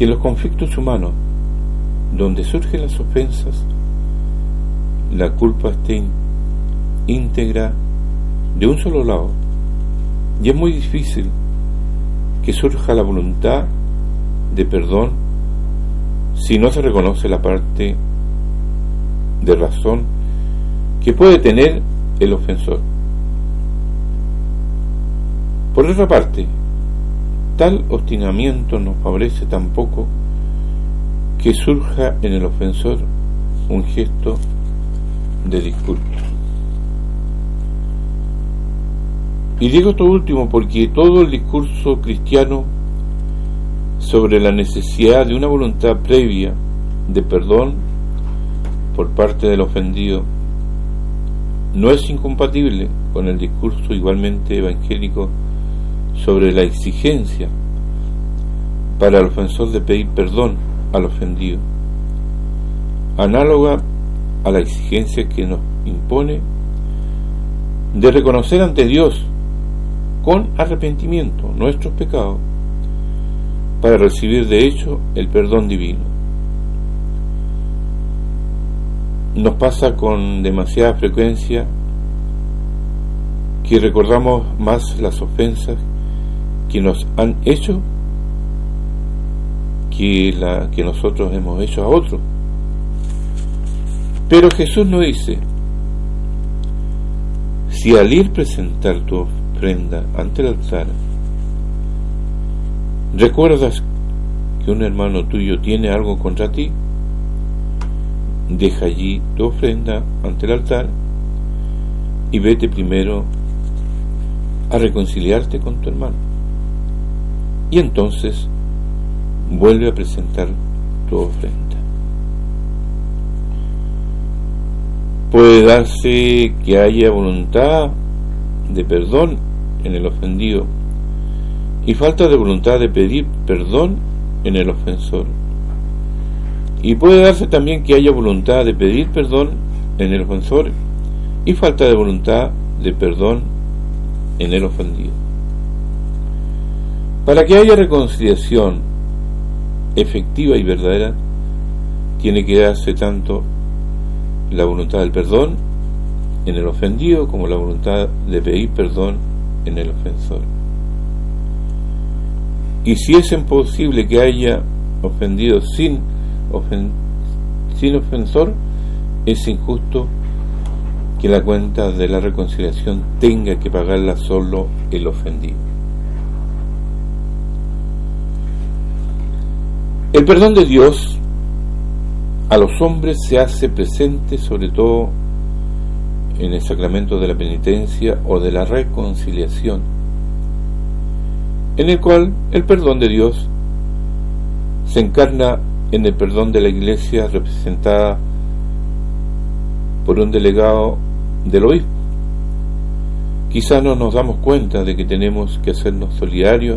que en los conflictos humanos, donde surgen las ofensas, la culpa esté íntegra de un solo lado, y es muy difícil que surja la voluntad de perdón si no se reconoce la parte de razón que puede tener el ofensor. Por otra parte, tal obstinamiento no favorece tampoco que surja en el ofensor un gesto de disculpa. Y digo esto último porque todo el discurso cristiano sobre la necesidad de una voluntad previa de perdón por parte del ofendido no es incompatible con el discurso igualmente evangélico sobre la exigencia para el ofensor de pedir perdón al ofendido, análoga a la exigencia que nos impone de reconocer ante Dios con arrepentimiento nuestros pecados para recibir de hecho el perdón divino. Nos pasa con demasiada frecuencia que recordamos más las ofensas que nos han hecho que la que nosotros hemos hecho a otros. Pero Jesús nos dice: si al ir presentar tu ofrenda ante el altar recuerdas que un hermano tuyo tiene algo contra ti, deja allí tu ofrenda ante el altar y vete primero a reconciliarte con tu hermano, y entonces vuelve a presentar tu ofrenda. Puede darse que haya voluntad de perdón en el ofendido y falta de voluntad de pedir perdón en el ofensor. Y puede darse también que haya voluntad de pedir perdón en el ofensor y falta de voluntad de perdón en el ofendido. Para que haya reconciliación efectiva y verdadera, tiene que darse tanto la voluntad del perdón en el ofendido como la voluntad de pedir perdón en el ofensor. Y si es imposible que haya ofendido sin ofensor, es injusto que la cuenta de la reconciliación tenga que pagarla solo el ofendido. El perdón de Dios a los hombres se hace presente sobre todo en el sacramento de la penitencia o de la reconciliación, en el cual el perdón de Dios se encarna en el perdón de la Iglesia representada por un delegado del obispo. Quizá no nos damos cuenta de que tenemos que hacernos solidarios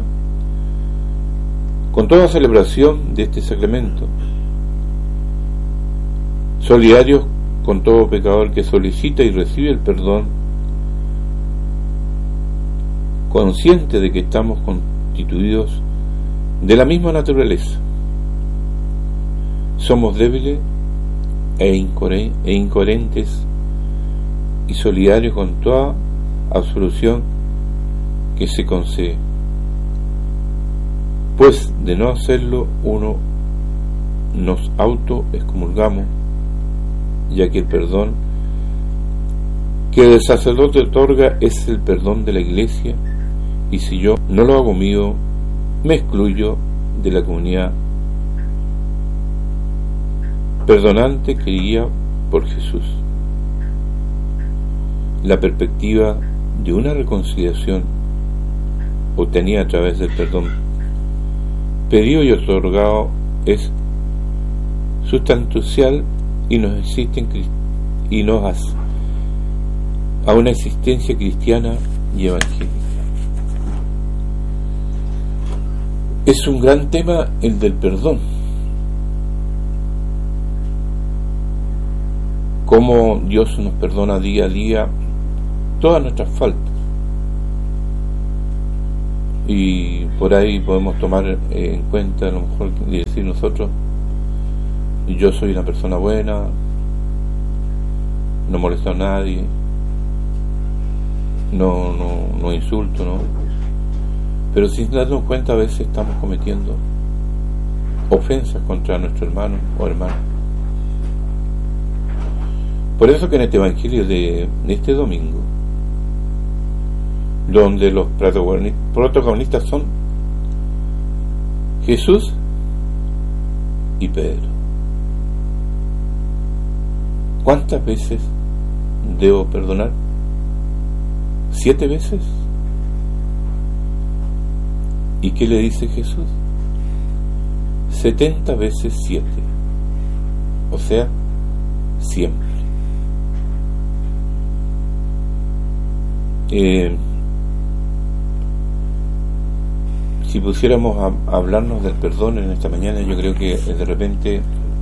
con toda celebración de este sacramento, solidarios con todo pecador que solicita y recibe el perdón, consciente de que estamos constituidos de la misma naturaleza. Somos débiles e incoherentes y solidarios con toda absolución que se concede, pues de no hacerlo uno nos autoexcomulgamos, ya que el perdón que el sacerdote otorga es el perdón de la Iglesia, y si yo no lo hago mío, me excluyo de la comunidad perdonante que guía por Jesús. La perspectiva de una reconciliación obtenida a través del perdón pedido y otorgado es sustancial y nos a una existencia cristiana y evangélica. Es un gran tema el del perdón. Cómo Dios nos perdona día a día todas nuestras faltas. Y por ahí podemos tomar en cuenta, a lo mejor, y decir nosotros: yo soy una persona buena, no molesto a nadie, no insulto, ¿no? Pero sin darnos cuenta, a veces estamos cometiendo ofensas contra nuestro hermano o hermana. Por eso que en este evangelio de este domingo, donde los protagonistas son Jesús y Pedro, ¿cuántas veces debo perdonar? ¿7 veces? ¿Y qué le dice Jesús? 70 veces 7, o sea, siempre. Si pusiéramos a hablarnos del perdón en esta mañana, yo creo que de repente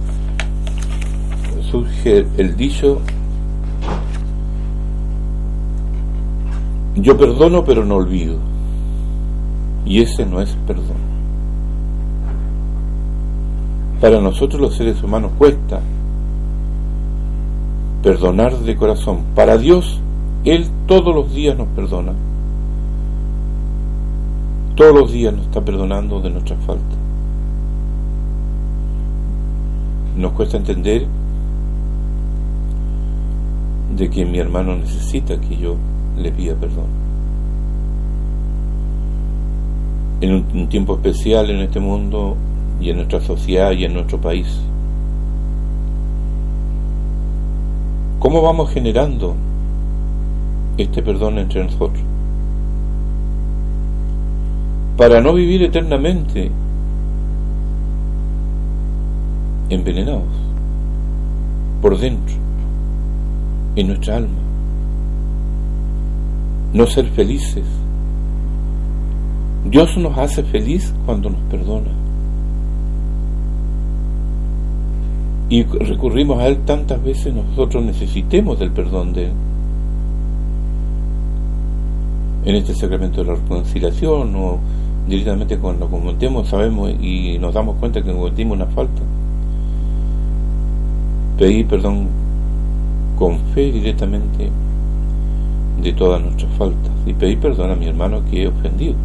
surge el dicho: yo perdono pero no olvido. Y ese no es perdón. Para nosotros los seres humanos cuesta perdonar de corazón. Para Dios, Él todos los días nos perdona. Todos los días nos está perdonando de nuestras faltas. Nos cuesta entender de que mi hermano necesita que yo le pida perdón. En un tiempo especial en este mundo y en nuestra sociedad y en nuestro país. ¿Cómo vamos generando este perdón entre nosotros? Para no vivir eternamente envenenados por dentro, en nuestra alma. No ser felices. Dios nos hace feliz cuando nos perdona. Y recurrimos a Él tantas veces, nosotros necesitemos del perdón de Él. En este sacramento de la reconciliación, o directamente cuando cometemos, sabemos y nos damos cuenta que cometimos una falta, pedir perdón con fe directamente de todas nuestras faltas, y pedir perdón a mi hermano que he ofendido,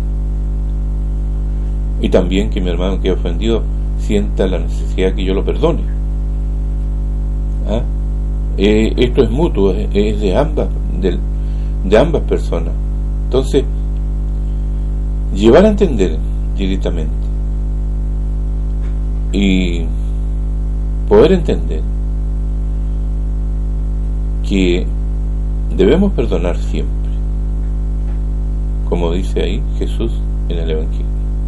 y también que mi hermano que he ofendido sienta la necesidad que yo lo perdone. Esto es mutuo, es de ambas personas. Entonces, llevar a entender directamente y poder entender que debemos perdonar siempre, como dice ahí Jesús en el Evangelio,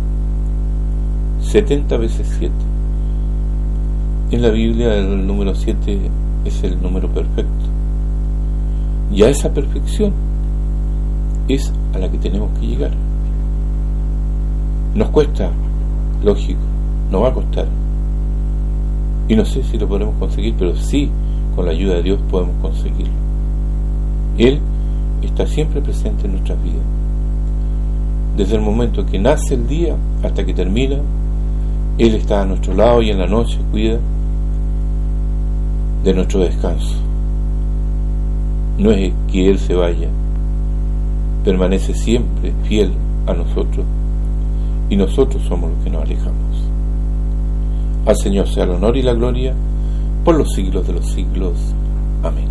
70 veces 7. En la Biblia el número 7 es el número perfecto, y a esa perfección es a la que tenemos que llegar. Nos cuesta, lógico, nos va a costar, y no sé si lo podremos conseguir, pero sí, con la ayuda de Dios podemos conseguirlo. Él está siempre presente en nuestras vidas, desde el momento que nace el día hasta que termina. Él está a nuestro lado, y en la noche cuida de nuestro descanso. No es que Él se vaya, permanece siempre fiel a nosotros, y nosotros somos los que nos alejamos. Al Señor sea el honor y la gloria por los siglos de los siglos. Amén.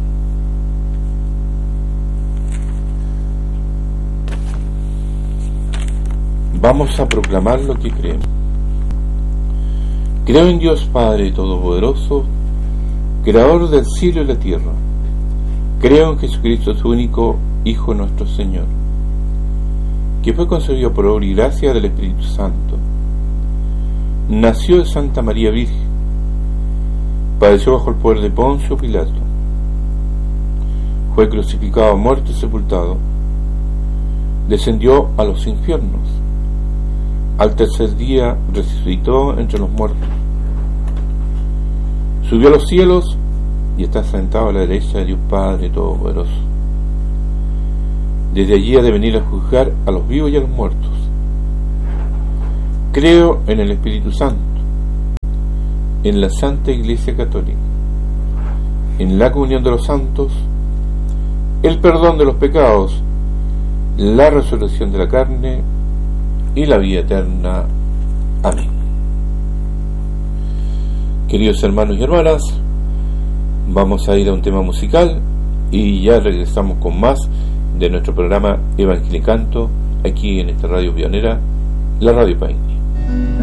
Vamos a proclamar lo que creemos. Creo en Dios Padre Todopoderoso, Creador del cielo y la tierra. Creo en Jesucristo, su único Hijo nuestro Señor, que fue concebido por obra y gracia del Espíritu Santo. Nació de Santa María Virgen, padeció bajo el poder de Poncio Pilato, fue crucificado, muerto y sepultado, descendió a los infiernos, al tercer día resucitó entre los muertos, subió a los cielos y está sentado a la derecha de Dios Padre Todopoderoso. Desde allí ha de venir a juzgar a los vivos y a los muertos. Creo en el Espíritu Santo, en la Santa Iglesia Católica, en la comunión de los santos, el perdón de los pecados, la resurrección de la carne y la vida eterna. Amén. Queridos hermanos y hermanas, vamos a ir a un tema musical y ya regresamos con más de nuestro programa Evangelicanto aquí en esta radio pionera, la Radio Paine.